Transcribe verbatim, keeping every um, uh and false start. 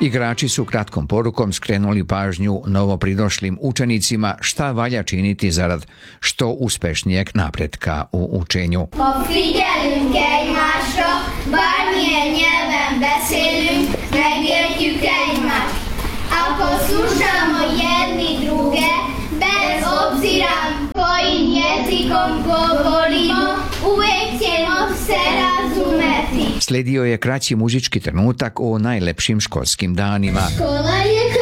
Igrači su kratkom porukom skrenuli pažnju novopridošlim učenicima šta valja činiti zarad što uspešnijeg napretka u učenju. Figyelünk egymásra, bármilyen nyelven beszélünk, megértjük egymást. Ako slušamo jedni druge, bez obzira kojim jezikom govorimo, uvek ćemo se razumeti. Sledio je kraći muzički trenutak o najlepšim školskim danima. Škola je